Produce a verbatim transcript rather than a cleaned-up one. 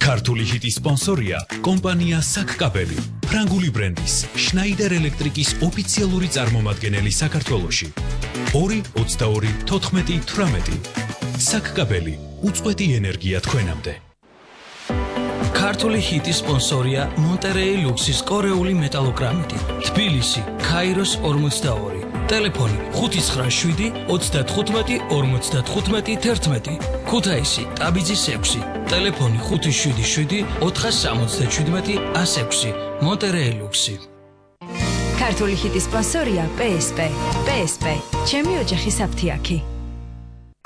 ქართული ჰიტის სპონსორია კომპანია საკკაბელი, ფრანგული ბრენდის შნაიდერ ელექტრიკის ოფიციალური წარმომადგენელი საქართველოში. ორი ოცდაორი თოთხმეტი თვრამეტი. საკკაბელი, უწყვეტი ენერგია თქვენამდე. ქართული ჰიტის სპონსორია მონტერეი ლუქსის კორეული მეტალოგრამიტი, თბილისი, ქაიროს ორმოცდაორი. ტელეფონი ხუთი ცხრა შვიდი ოცდათხუთმეტი ორმოცდათხუთმეტი თერთმეტი. ქუთაისი, ტაბიძის ექვსი. ტელეფონი ხუთი შვიდი შვიდი ოთხასამოცდაშვიდმეტი ასექვსი. მონტერეი ლუქსი. ქართული ჰიტის სპონსორია პე ეს პე. პე ეს პე, ჩემი ოჯახის აფთიაქი.